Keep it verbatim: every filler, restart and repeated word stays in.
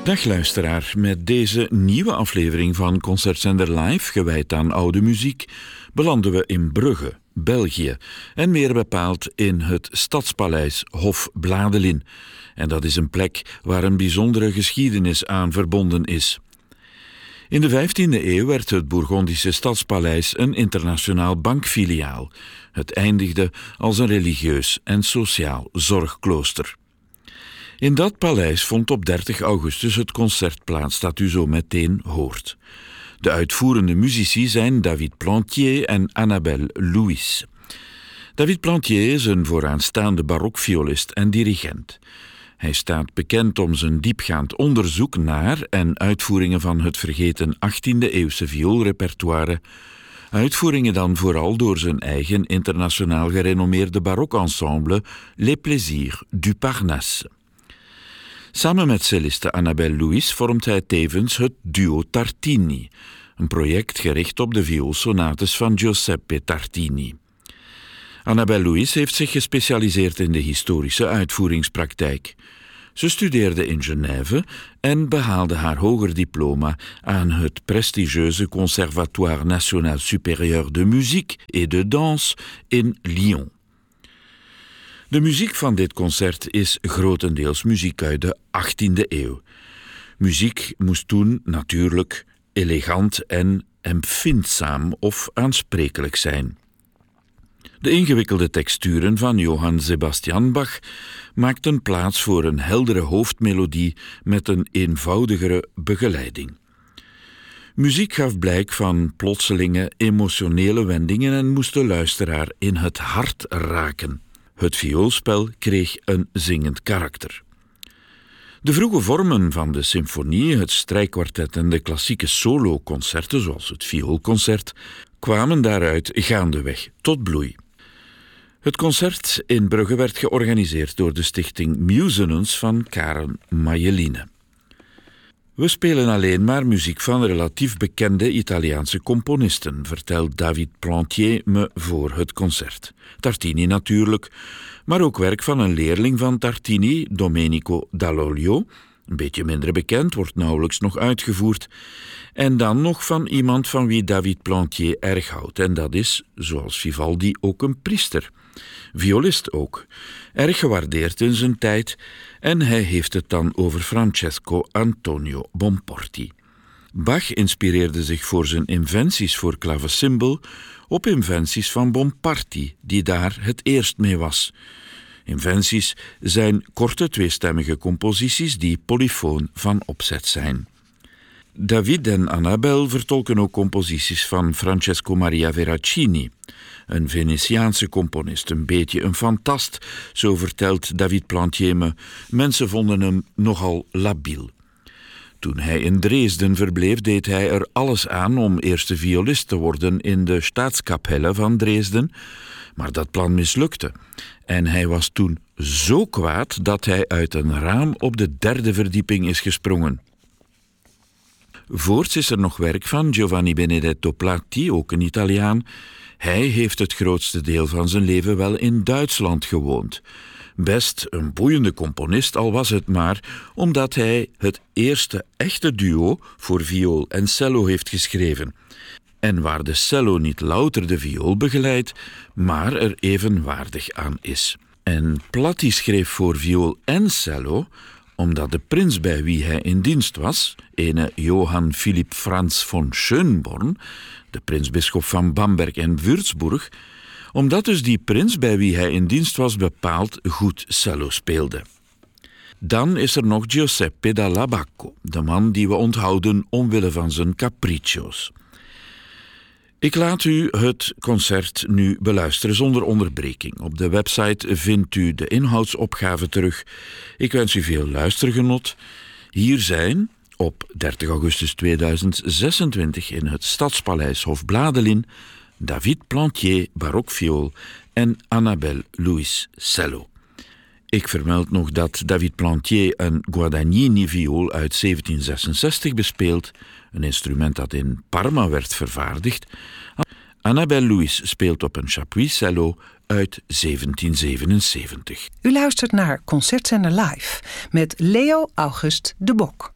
Dag luisteraar, met deze nieuwe aflevering van Concertzender Live, gewijd aan oude muziek, belanden we in Brugge, België, en meer bepaald in het Stadspaleis Hof Bladelin. En dat is een plek waar een bijzondere geschiedenis aan verbonden is. In de vijftiende eeuw werd het Bourgondische Stadspaleis een internationaal bankfiliaal. Het eindigde als een religieus en sociaal zorgklooster. In dat paleis vond op dertig augustus het concert plaats dat u zo meteen hoort. De uitvoerende muzici zijn David Plantier en Annabelle Louis. David Plantier is een vooraanstaande barokviolist en dirigent. Hij staat bekend om zijn diepgaand onderzoek naar en uitvoeringen van het vergeten achttiende-eeuwse vioolrepertoire. Uitvoeringen dan vooral door zijn eigen internationaal gerenommeerde barokensemble Les Plaisirs du Parnasse. Samen met celliste Annabelle Louis vormt hij tevens het Duo Tartini, een project gericht op de vioolsonates van Giuseppe Tartini. Annabelle Louis heeft zich gespecialiseerd in de historische uitvoeringspraktijk. Ze studeerde in Genève en behaalde haar hoger diploma aan het prestigieuze Conservatoire National Supérieur de Musique et de Danse in Lyon. De muziek van dit concert is grotendeels muziek uit de achttiende eeuw. Muziek moest toen natuurlijk elegant en empfindzaam of aansprekelijk zijn. De ingewikkelde texturen van Johann Sebastian Bach maakten plaats voor een heldere hoofdmelodie met een eenvoudigere begeleiding. Muziek gaf blijk van plotselinge emotionele wendingen en moest de luisteraar in het hart raken. Het vioolspel kreeg een zingend karakter. De vroege vormen van de symfonie, het strijkkwartet en de klassieke soloconcerten, zoals het vioolconcert, kwamen daaruit gaandeweg tot bloei. Het concert in Brugge werd georganiseerd door de stichting Musenens van Karen Majeline. We spelen alleen maar muziek van relatief bekende Italiaanse componisten, vertelt David Plantier me voor het concert. Tartini natuurlijk, maar ook werk van een leerling van Tartini, Domenico Dall'Olio, een beetje minder bekend, wordt nauwelijks nog uitgevoerd, en dan nog van iemand van wie David Plantier erg houdt, en dat is, zoals Vivaldi, ook een priester. Violist ook, erg gewaardeerd in zijn tijd, en hij heeft het dan over Francesco Antonio Bonporti. Bach inspireerde zich voor zijn inventies voor klavecimbal op inventies van Bonparti, die daar het eerst mee was. Inventies zijn korte tweestemmige composities die polyfoon van opzet zijn. David en Annabelle vertolken ook composities van Francesco Maria Veracini, een Venetiaanse componist, een beetje een fantast, zo vertelt David Plantier me. Mensen vonden hem nogal labiel. Toen hij in Dresden verbleef, deed hij er alles aan om eerste violist te worden in de Staatskapelle van Dresden, maar dat plan mislukte. En hij was toen zo kwaad dat hij uit een raam op de derde verdieping is gesprongen. Voorts is er nog werk van Giovanni Benedetto Platti, ook een Italiaan. Hij heeft het grootste deel van zijn leven wel in Duitsland gewoond. Best een boeiende componist, al was het maar omdat hij het eerste echte duo voor viool en cello heeft geschreven. En waar de cello niet louter de viool begeleidt, maar er evenwaardig aan is. En Platti schreef voor viool en cello omdat de prins bij wie hij in dienst was, ene Johann Philipp Franz von Schönborn, de prinsbisschop van Bamberg en Würzburg, omdat dus die prins bij wie hij in dienst was bepaald goed cello speelde. Dan is er nog Giuseppe Dall'Abbacco, de man die we onthouden omwille van zijn capriccios. Ik laat u het concert nu beluisteren zonder onderbreking. Op de website vindt u de inhoudsopgave terug. Ik wens u veel luistergenot. Hier zijn op dertig augustus tweeduizend zesentwintig in het Stadspaleis Hof Bladelin David Plantier barokviool en Annabelle Louis cello. Ik vermeld nog dat David Plantier een Guadagnini-viool uit zeventien zesenzestig bespeelt, een instrument dat in Parma werd vervaardigd. Annabelle Louis speelt op een chapuis cello uit zeventien zevenenzeventig. U luistert naar Concertzender Live met Leo August de Bok.